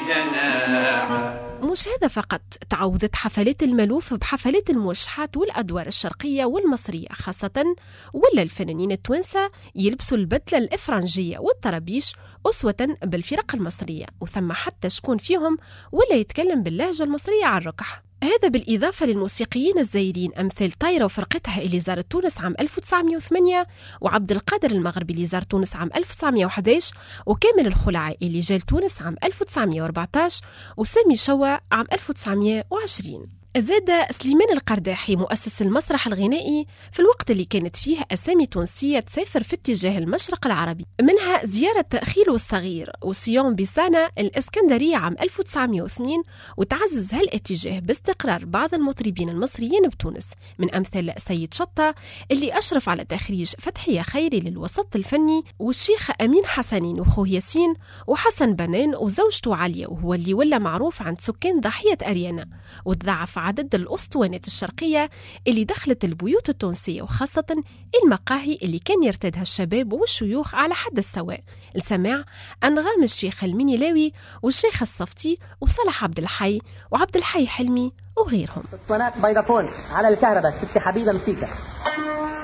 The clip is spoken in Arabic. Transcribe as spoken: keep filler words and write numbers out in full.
جناح. مش هذا فقط، تعوضت حفلات الملوف بحفلات الموشحات والأدوار الشرقية والمصرية خاصة، ولا الفنانين التوانسة يلبسوا البدلة الإفرنجية والطرابيش أسوة بالفرق المصرية، وثم حتى شكون فيهم ولا يتكلم باللهجة المصرية على الركح. هذا بالإضافة للموسيقيين الزايدين أمثال طايرة وفرقتها اللي زارت تونس عام ألف وتسعمائة وثمانية، وعبد القادر المغربي اللي زار تونس عام ألف وتسعمائة وأحد عشر، وكامل الخلعي اللي جاء تونس عام ألف وتسعمائة وأربعة عشر، وسامي شوا عام ألف وتسعمائة وعشرين. زاد سليمان القرداحي مؤسس المسرح الغنائي في الوقت اللي كانت فيه أسامي تونسية تسافر في اتجاه المشرق العربي، منها زيارة خيلو الصغير وسيون بيسانا الإسكندرية عام ألف وتسعمائة واثنين، وتعزز هالاتجاه باستقرار بعض المطربين المصريين بتونس من أمثال سيد شطة اللي أشرف على تخريج فتحية خيري للوسط الفني، والشيخ أمين حسنين وخوه ياسين، وحسن بنان وزوجته عليا وهو اللي ولا معروف عند سكان ضاحية أريانا، وتضاعف عدد الأسطوانات الشرقية اللي دخلت البيوت التونسية وخاصة المقاهي اللي كان يرتادها الشباب والشيوخ على حد السواء لسماع أنغام الشيخ المنيلاوي والشيخ الصفتي وصالح عبد الحي وعبد الحي حلمي وغيرهم. اسطوانات بيضافون على الكهرباء ست حبيبة مسيكة.